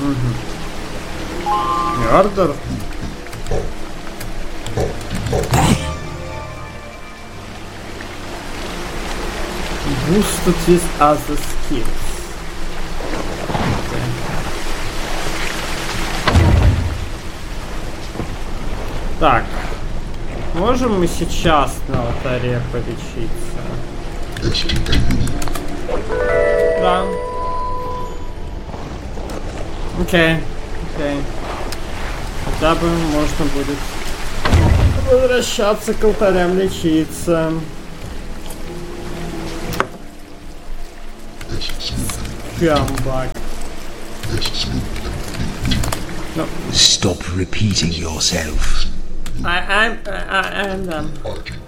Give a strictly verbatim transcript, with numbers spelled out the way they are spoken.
Мёрдер. Boosted with other skills. Так. Можем мы сейчас на алтаре полечиться? Да. Окей. Окей. Хотя бы можно будет возвращаться к алтарям лечиться. Come back. No. Stop repeating yourself. I, I'm, I, I'm done.